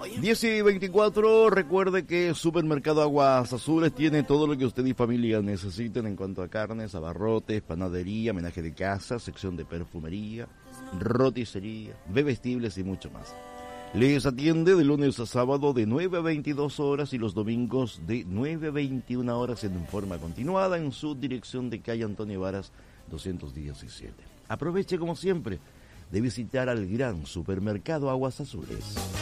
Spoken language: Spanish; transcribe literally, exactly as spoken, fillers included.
diez y veinticuatro, recuerde que Supermercado Aguas Azules tiene todo lo que usted y familia necesiten en cuanto a carnes, abarrotes, panadería, menaje de casa, sección de perfumería, roticería, bebestibles y mucho más. Les atiende de lunes a sábado de nueve a veintidós horas y los domingos de nueve a veintiuna horas en forma continuada en su dirección de calle Antonio Varas doscientos diecisiete. Aproveche como siempre de visitar al gran Supermercado Aguas Azules.